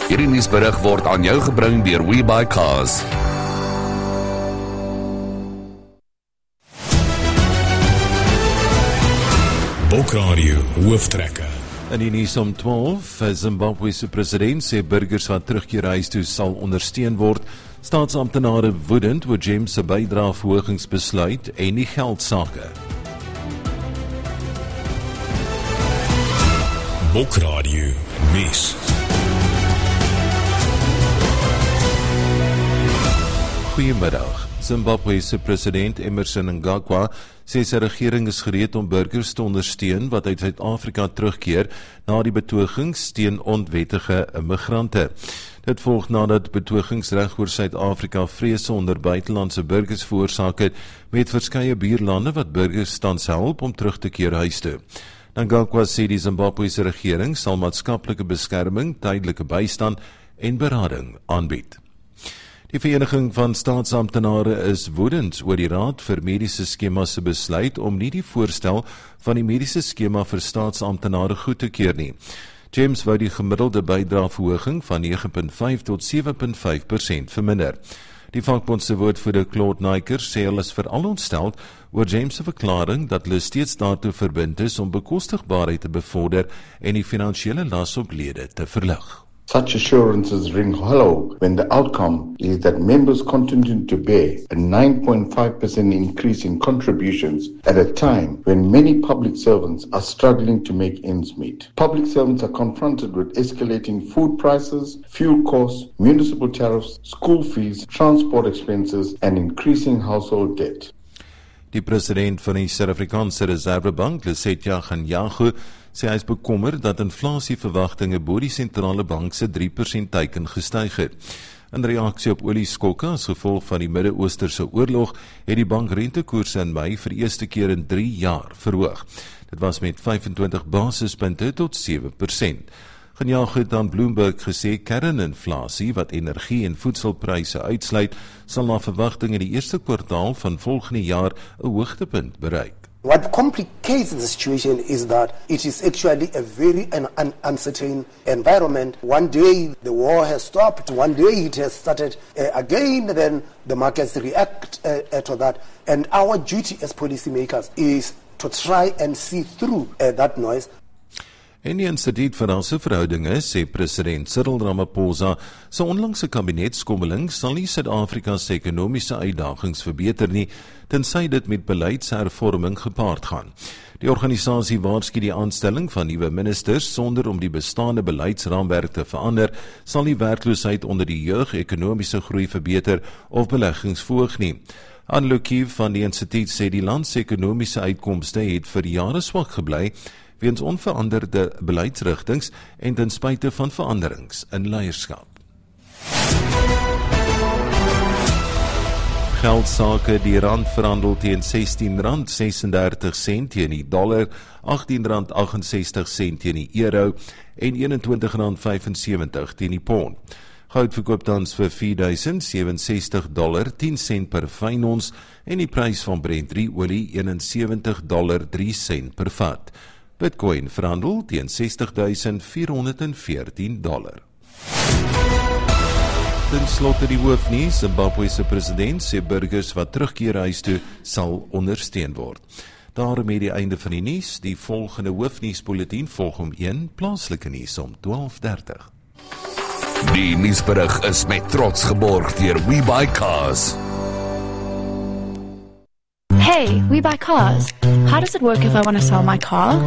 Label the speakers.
Speaker 1: Hierdie nuusberig word aan jou gebring deur WeBuyCars.
Speaker 2: Bokradio hooftrekke.
Speaker 3: In die nuus om 12, Zimbabwe se president sê burgers wat terugkeer huis toe sal ondersteun word. Staatsamptenare woedend oor James se bydraeverhogingsbesluit en die geldsake.
Speaker 2: Bokradio nuus.
Speaker 3: Goeiemiddag. Zimbabwe se president Emmerson Mnangagwa sê sy regering is gereed om burgers te ondersteun wat uit Suid-Afrika terugkeer na die betogings teen onwettige immigrante. Dit volg nadat betogings reg oor Suid-Afrika vrese onder buitelandse burgers veroorsaak het met verskeie buurlande wat burgers tans help om terug te keer huis toe. Mnangagwa sê die Zimbabwese regering sal maatskaplike beskerming, tydelike bystand en berading aanbied. Die Vereniging van Staatsamptenare is woedend oor die Raad vir Mediese Skemas se besluit om nie die voorstel van die mediese skema vir staatsamptenare goed te keur nie. James wou die gemiddelde bydraeverhoging van 9,5 tot 7,5% verminder. Die vakbond se woordvoerder Claude Naiker sê hulle is veral ontstel oor James se verklaring dat hulle steeds daartoe verbind is om bekostigbaarheid te bevorder en die finansiële las op lede te verlig.
Speaker 4: Such assurances ring hollow when the outcome is that members continue to bear a 9.5% increase in contributions at a time when many public servants are struggling to make ends meet. Public servants are confronted with escalating food prices, fuel costs, municipal tariffs, school fees, transport expenses, and increasing household debt.
Speaker 3: Die president van die Suid-Afrikaanse Reservebank, Lesetja Kganyago, sê hy is bekommerd dat inflasieverwagtinge bo die sentrale bank se 3% teiken gestyg het. In reaksie op olieskokke as gevolg van die Midde-Oosterse oorlog, het die bank rentekoerse in Mei vir die eerste keer in 3 jaar verhoog. Dit was met 25 basispunte tot 7%. Kganyago het aan Bloomberg gesê kerninflasie wat energie en voedselpryse uitsluit, sal na verwagting in die eerste kwartaal van volgende jaar 'n hoogtepunt bereik.
Speaker 5: What complicates the situation is that it is actually a very uncertain environment. One day the war has stopped, one day it has started again, then the markets react to that. And our duty as policymakers is to try and see through that noise.
Speaker 3: En die Instituut vir Rasseverhoudinge sê president Cyril Ramaphosa se onlangse kabinetskommeling sal nie Suid-Afrika se ekonomiese uitdagings verbeter nie, tensy dit met beleidshervorming gepaard gaan. Die organisasie waarsku die aanstelling van nuwe ministers sonder om die bestaande beleidsraamwerk te verander, sal nie werkloosheid onder die jeug, ekonomiese groei verbeter of beleggings verhoog nie. Anne Lukiv van die instituut sê die land se ekonomiese uitkomste het vir jare swak gebly, weens onveranderde beleidsrigtings en ten spyte van veranderings in leierskap. Geldsake, die rand verhandel teen R16.36 teen die dollar, R18.68 teen die euro en R21.75 teen die pond. Goud verkoop tans vir $4,067, 10 sent per fyn ons en die prys van Brent olie $71.03 per vat. Bitcoin verhandel teen $60,414. Ten slotte die hoofnuus, Zimbabwe se president sê burgers wat terugkeer huis toe sal ondersteun word. Daarmee die einde van die nuus, die volgende hoofnuusbulletin volg om 1, plaaslike nuus om 12:30.
Speaker 1: Die nuusberig is met trots geborg deur WeBuyCars.
Speaker 6: Hey, we buy cars. How does it work if I want to sell my car?